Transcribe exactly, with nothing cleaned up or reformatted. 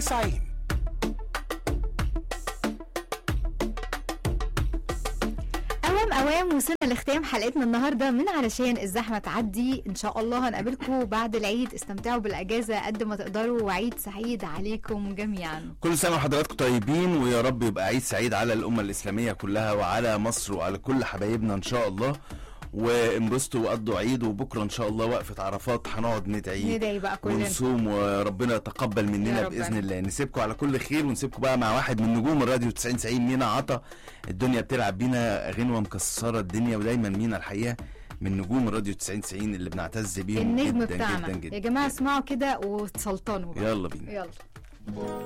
تسعين. اوام اوام وصلنا لختام حلقتنا النهارده من علشان الزحمه تعدي. ان شاء الله هنقابلكم بعد العيد. استمتعوا بالاجازه قد ما تقدروا، وعيد سعيد عليكم جميعا. كل سنه وحضراتكم طيبين، ويا رب يبقى عيد سعيد على الامه الاسلاميه كلها وعلى مصر وعلى كل حبايبنا ان شاء الله. وانبسطوا وقضوا عيد، وبكره ان شاء الله وقفه عرفات هنقعد ندعي ندعي بقى كلنا ونصوم، وربنا يتقبل مننا باذن الله. نسيبكم على كل خير، ونسيبكم بقى مع واحد من نجوم الراديو تسعين تسعين، مينا عطا. الدنيا بتلعب بينا غنوه مكسره الدنيا، ودايما مينا الحقيقه من نجوم الراديو تسعين تسعين اللي بنعتز بيهم النجم جدا بتاعنا. جدا جدا. يا جماعه اسمعوا كده وتسلطنوا بقى. يلا بينا. يلا.